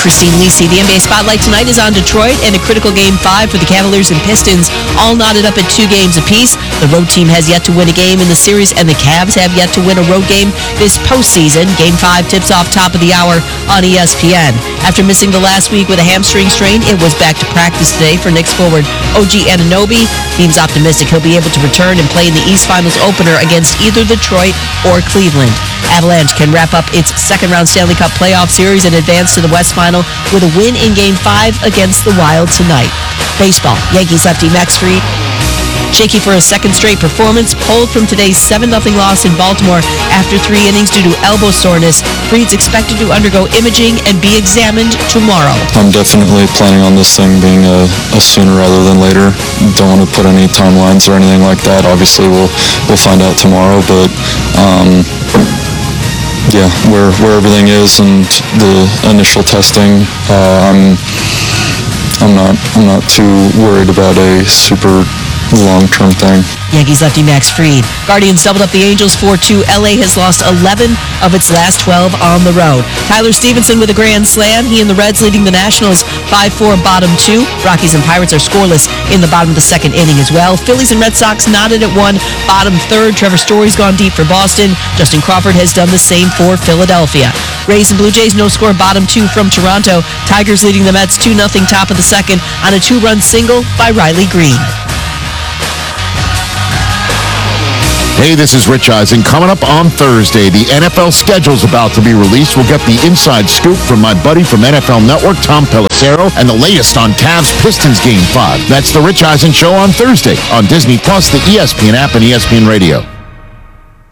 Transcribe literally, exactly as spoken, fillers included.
Christine Lisi. The N B A Spotlight tonight is on Detroit and a critical Game five for the Cavaliers and Pistons, all knotted up at two games apiece. The road team has yet to win a game in the series, and the Cavs have yet to win a road game this postseason. Game five tips off top of the hour on E S P N. After missing the last week with a hamstring strain, it was back to practice today for Knicks forward O G Anunoby. Team's optimistic he'll be able to return and play in the East Finals opener against either Detroit or Cleveland. Avalanche can wrap up its second-round Stanley Cup playoff series and advance to the West Final with a win in Game five against the Wild tonight. Baseball, Yankees lefty Max Fried, shaky for a second straight performance, pulled from today's seven nothing loss in Baltimore after three innings due to elbow soreness. Fried's expected to undergo imaging and be examined tomorrow. I'm definitely planning on this thing being a, a sooner rather than later. Don't want to put any timelines or anything like that. Obviously, we'll we'll find out tomorrow, but um, yeah, where where everything is and the initial testing, uh, I'm I'm not I'm not too worried about a super long-term thing. Yankees lefty Max Fried. Guardians doubled up the Angels four two. L A has lost eleven of its last twelve on the road. Tyler Stevenson with a grand slam. He and the Reds leading the Nationals five four bottom two. Rockies and Pirates are scoreless in the bottom of the second inning as well. Phillies and Red Sox knotted at one bottom third. Trevor Story's gone deep for Boston. Justin Crawford has done the same for Philadelphia. Rays and Blue Jays no score bottom two from Toronto. Tigers leading the Mets two nothing top of the second on a two-run single by Riley Green. Hey, this is Rich Eisen. Coming up on Thursday, the N F L schedule's about to be released. We'll get the inside scoop from my buddy from N F L Network, Tom Pelissero, and the latest on Cavs-Pistons Game five. That's the Rich Eisen Show on Thursday on Disney Plus, the E S P N app, and E S P N Radio.